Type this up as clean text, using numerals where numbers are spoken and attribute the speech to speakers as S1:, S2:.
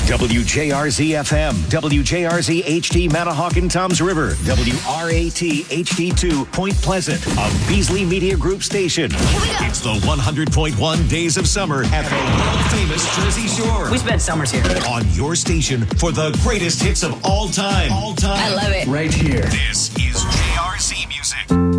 S1: WJRZ FM, WJRZ HD Manahawkin Toms River, WRAT HD2 Point Pleasant, a Beasley Media Group station. It's the 100.1 Days of Summer at the world-famous Jersey Shore.
S2: We spent summers here.
S1: On your station for the greatest hits of all time.
S2: I love it.
S3: Right here.
S1: This is JRZ Music.